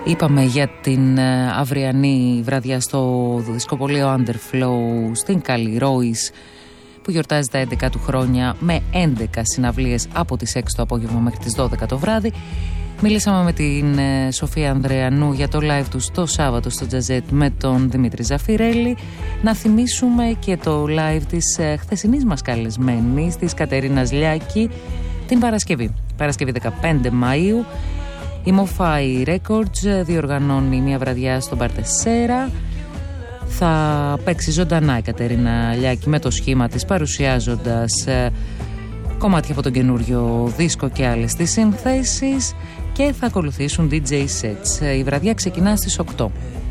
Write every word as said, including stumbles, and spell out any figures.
Είπαμε για την αυριανή βραδιά στο δισκοπωλείο Underflow στην Καλλιρόης, που γιορτάζει τα έντεκα του χρόνια με έντεκα συναυλίες από τις έξι το απόγευμα μέχρι τις δώδεκα το βράδυ. Μιλήσαμε με την Σοφία Ανδρεανού για το live του το Σάββατο στο Τζαζέτ με τον Δημήτρη Ζαφιρέλη. Να θυμίσουμε και το live της χθεσινής μας καλεσμένης, της Κατερίνας Λιάκη, την Παρασκευή, Παρασκευή δεκαπέντε Μαΐου. Η Mofai Records διοργανώνει μια βραδιά στον Παρτεσέρα. Θα παίξει ζωντανά η Κατερίνα Λιάκη με το σχήμα της, παρουσιάζοντας ε, κομμάτια από τον καινούριο δίσκο και άλλες τις συνθέσεις, και θα ακολουθήσουν ντι τζέι sets. Η βραδιά ξεκινά στις οκτώ.